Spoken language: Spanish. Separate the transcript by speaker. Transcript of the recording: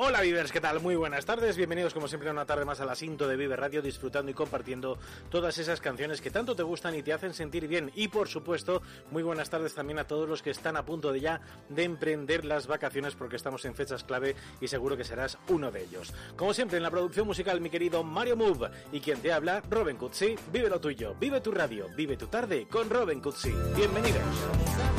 Speaker 1: Hola Vivers, ¿qué tal? Muy buenas tardes, bienvenidos como siempre a una tarde más a la Sinto de Vive Radio, disfrutando y compartiendo todas esas canciones que tanto te gustan y te hacen sentir bien. Y por supuesto, muy buenas tardes también a todos los que están a punto de emprender las vacaciones, porque estamos en fechas clave y seguro que serás uno de ellos. Como siempre en la producción musical mi querido Mario Move y quien te habla, Robin Cutsi. Vive lo tuyo, vive tu radio, vive tu tarde con Robin Cutsi. Bienvenidos.